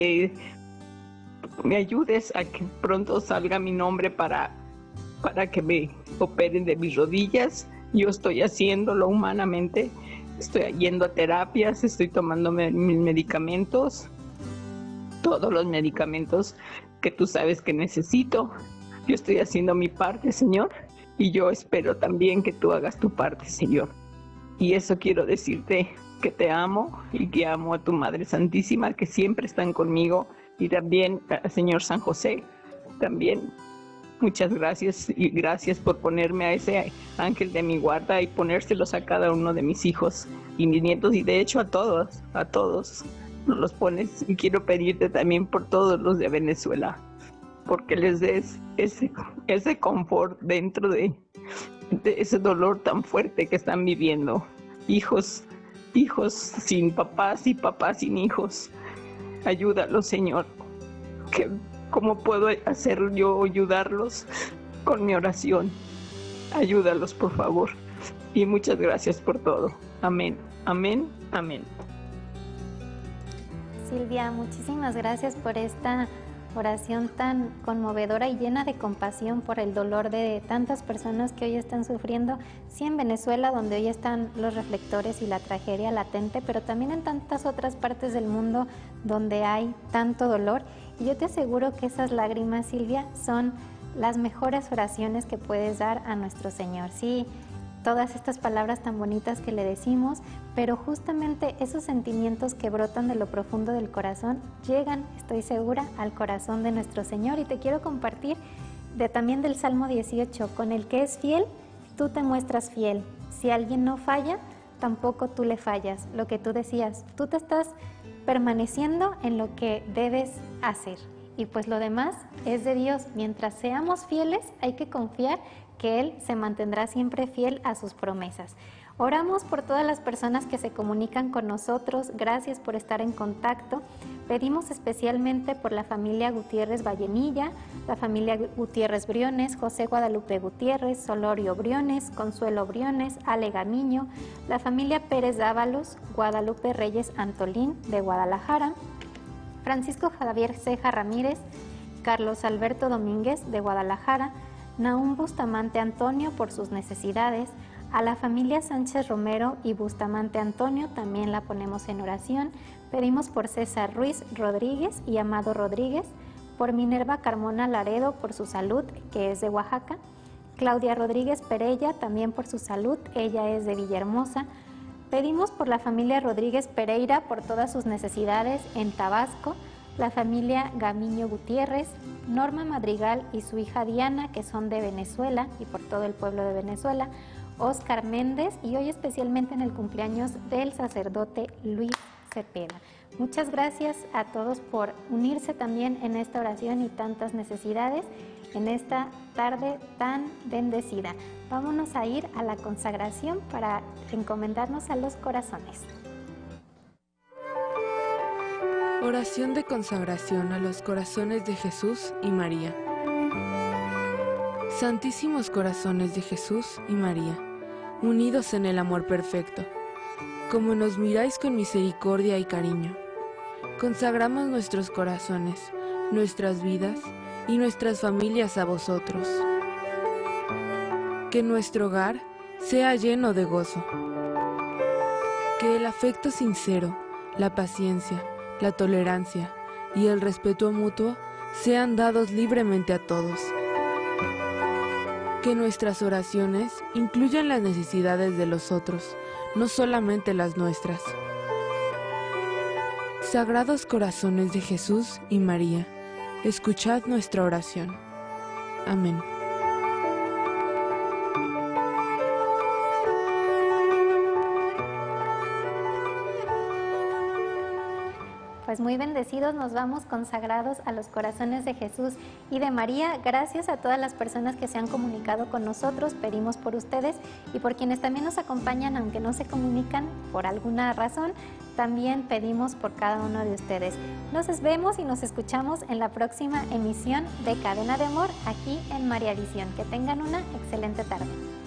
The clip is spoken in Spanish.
me ayudes a que pronto salga mi nombre para que me operen de mis rodillas. Yo estoy haciéndolo humanamente, estoy yendo a terapias, estoy tomándome mis medicamentos, todos los medicamentos que tú sabes que necesito. Yo estoy haciendo mi parte, Señor, y yo espero también que tú hagas tu parte, Señor. Y eso quiero decirte, que te amo y que amo a tu Madre Santísima, que siempre están conmigo, y también al Señor San José, también. Muchas gracias, y gracias por ponerme a ese ángel de mi guarda y ponérselos a cada uno de mis hijos y mis nietos, y de hecho a todos nos los pones. Y quiero pedirte también por todos los de Venezuela, porque les des ese confort dentro de ese dolor tan fuerte que están viviendo. Hijos sin papás y papás sin hijos. Ayúdalos, Señor. ¿Cómo puedo hacer yo ayudarlos? Con mi oración. Ayúdalos, por favor. Y muchas gracias por todo. Amén, amén, amén. Silvia, muchísimas gracias por esta oración tan conmovedora y llena de compasión por el dolor de tantas personas que hoy están sufriendo, sí en Venezuela, donde hoy están los reflectores y la tragedia latente, pero también en tantas otras partes del mundo donde hay tanto dolor. Y yo te aseguro que esas lágrimas, Silvia, son las mejores oraciones que puedes dar a nuestro Señor. Sí, todas estas palabras tan bonitas que le decimos, pero justamente esos sentimientos que brotan de lo profundo del corazón llegan, estoy segura, al corazón de nuestro Señor. Y te quiero compartir también del Salmo 18, con el que es fiel, tú te muestras fiel. Si alguien no falla, tampoco tú le fallas. Lo que tú decías, tú te estás permaneciendo en lo que debes hacer. Y pues lo demás es de Dios. Mientras seamos fieles, hay que confiar que Él se mantendrá siempre fiel a sus promesas. Oramos por todas las personas que se comunican con nosotros. Gracias por estar en contacto. Pedimos especialmente por la familia Gutiérrez Vallenilla, la familia Gutiérrez Briones, José Guadalupe Gutiérrez, Solorio Briones, Consuelo Briones, Ale Gamiño, la familia Pérez Dávalos, Guadalupe Reyes Antolín de Guadalajara, Francisco Javier Ceja Ramírez, Carlos Alberto Domínguez de Guadalajara, Nahum Bustamante Antonio por sus necesidades, a la familia Sánchez Romero y Bustamante Antonio también la ponemos en oración. Pedimos por César Ruiz Rodríguez y Amado Rodríguez, por Minerva Carmona Laredo por su salud, que es de Oaxaca, Claudia Rodríguez Perella también por su salud, ella es de Villahermosa. Pedimos por la familia Rodríguez Pereira por todas sus necesidades en Tabasco, la familia Gamiño Gutiérrez, Norma Madrigal y su hija Diana, que son de Venezuela y por todo el pueblo de Venezuela, Oscar Méndez, y hoy especialmente en el cumpleaños del sacerdote Luis Cepeda. Muchas gracias a todos por unirse también en esta oración y tantas necesidades en esta tarde tan bendecida. Vámonos a ir a la consagración para encomendarnos a los corazones. Oración de consagración a los corazones de Jesús y María. Santísimos corazones de Jesús y María, unidos en el amor perfecto, como nos miráis con misericordia y cariño, consagramos nuestros corazones, nuestras vidas y nuestras familias a vosotros. Que nuestro hogar sea lleno de gozo. Que el afecto sincero, la paciencia, la tolerancia y el respeto mutuo sean dados libremente a todos. Que nuestras oraciones incluyan las necesidades de los otros, no solamente las nuestras. Sagrados corazones de Jesús y María, escuchad nuestra oración. Amén. Pues muy bendecidos nos vamos, consagrados a los corazones de Jesús y de María. Gracias a todas las personas que se han comunicado con nosotros, pedimos por ustedes y por quienes también nos acompañan, aunque no se comunican por alguna razón, también pedimos por cada uno de ustedes. Nos vemos y nos escuchamos en la próxima emisión de Cadena de Amor aquí en María Visión. Que tengan una excelente tarde.